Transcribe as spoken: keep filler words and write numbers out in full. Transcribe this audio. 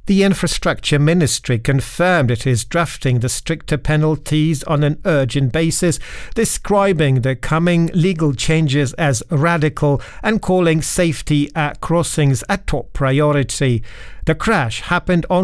The Infrastructure Ministry confirmed it is drafting the stricter penalties on an urgent basis, describing the coming legal changes as radical and calling safety at crossings a top priority. The crash happened on